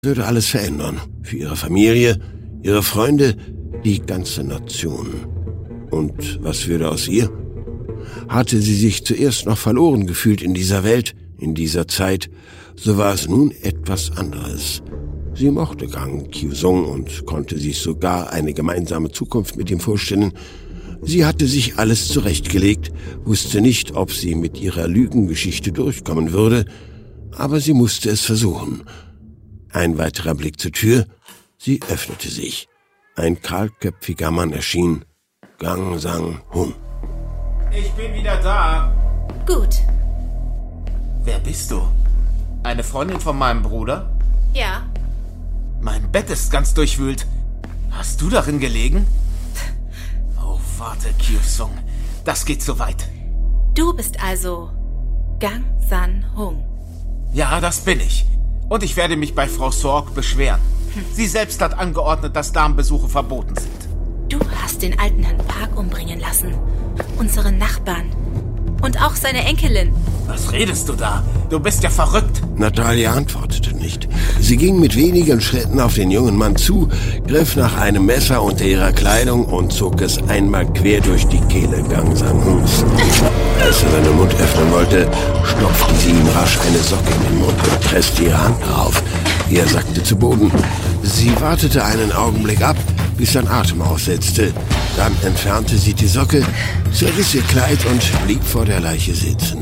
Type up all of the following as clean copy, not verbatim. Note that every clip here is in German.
Würde alles verändern. Für ihre Familie, ihre Freunde, die ganze Nation. Und was würde aus ihr? Hatte sie sich zuerst noch verloren gefühlt in dieser Welt, in dieser Zeit, so war es nun etwas anderes. Sie mochte Gang Kyu-sung und konnte sich sogar eine gemeinsame Zukunft mit ihm vorstellen. Sie hatte sich alles zurechtgelegt, wusste nicht, ob sie mit ihrer Lügengeschichte durchkommen würde, aber sie musste es versuchen. Ein weiterer Blick zur Tür, sie öffnete sich. Ein kahlköpfiger Mann erschien. Gang Sang-hung. Ich bin wieder da. Gut. Wer bist du? Eine Freundin von meinem Bruder? Ja. Mein Bett ist ganz durchwühlt. Hast du darin gelegen? Oh, warte, Kyu-sung. Das geht zu weit. Du bist also Gang San-hung. Ja, das bin ich. Und ich werde mich bei Frau Sorg beschweren. Sie selbst hat angeordnet, dass Damenbesuche verboten sind. Du hast den alten Herrn Park umbringen lassen. Unseren Nachbarn. Und auch seine Enkelin. Was redest du da? Du bist ja verrückt. Natalia antwortete nicht. Sie ging mit wenigen Schritten auf den jungen Mann zu, griff nach einem Messer unter ihrer Kleidung und zog es einmal quer durch die Kehle Gang Sang-hungs. Als er seinen Mund öffnen wollte, stopfte sie ihm rasch eine Socke in den Mund und presste ihre Hand darauf. Er sackte zu Boden. Sie wartete einen Augenblick ab, bis sein Atem aussetzte. Dann entfernte sie die Socke, zerriss ihr Kleid und blieb vor der Leiche sitzen.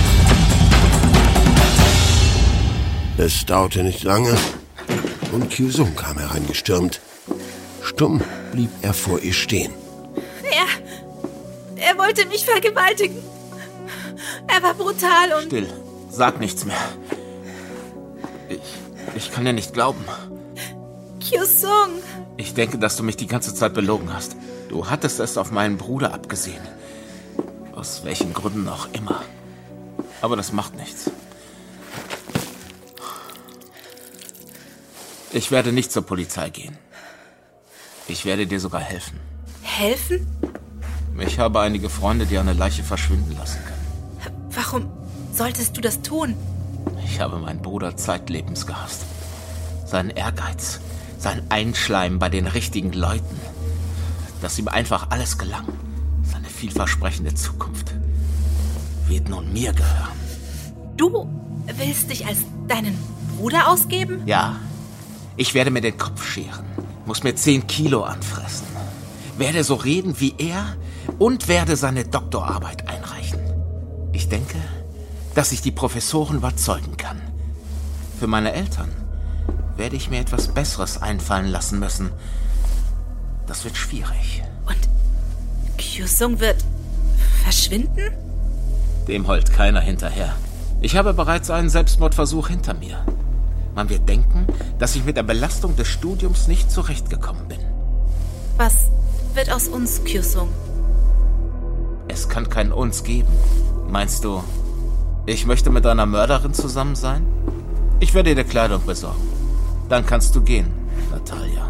Es dauerte nicht lange und Kyu-sung kam hereingestürmt. Stumm blieb er vor ihr stehen. Er wollte mich vergewaltigen. Er war brutal und... Still, sag nichts mehr. Ich kann dir nicht glauben. Kyu-sung. Ich denke, dass du mich die ganze Zeit belogen hast. Du hattest es auf meinen Bruder abgesehen. Aus welchen Gründen auch immer. Aber das macht nichts. Ich werde nicht zur Polizei gehen. Ich werde dir sogar helfen. Helfen? Ich habe einige Freunde, die eine Leiche verschwinden lassen können. Warum solltest du das tun? Ich habe meinen Bruder zeitlebens gehasst. Sein Ehrgeiz, sein Einschleimen bei den richtigen Leuten. Dass ihm einfach alles gelang. Seine vielversprechende Zukunft wird nun mir gehören. Du willst dich als deinen Bruder ausgeben? Ja, ich werde mir den Kopf scheren, muss mir 10 Kilo anfressen, werde so reden wie er und werde seine Doktorarbeit einreichen. Ich denke, dass ich die Professoren überzeugen kann. Für meine Eltern werde ich mir etwas Besseres einfallen lassen müssen. Das wird schwierig. Und Kyu-sung wird verschwinden? Dem heult keiner hinterher. Ich habe bereits einen Selbstmordversuch hinter mir. Man wird denken, dass ich mit der Belastung des Studiums nicht zurechtgekommen bin. Was wird aus uns, Kyu-sung? Es kann kein uns geben. Meinst du, ich möchte mit einer Mörderin zusammen sein? Ich werde dir Kleidung besorgen. Dann kannst du gehen, Natalia.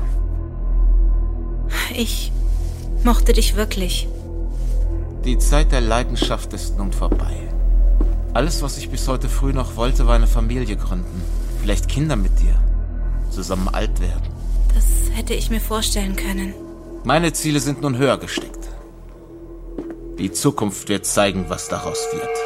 Ich mochte dich wirklich. Die Zeit der Leidenschaft ist nun vorbei. Alles, was ich bis heute früh noch wollte, war eine Familie gründen. Vielleicht Kinder mit dir. Zusammen alt werden. Das hätte ich mir vorstellen können. Meine Ziele sind nun höher gesteckt. Die Zukunft wird zeigen, was daraus wird.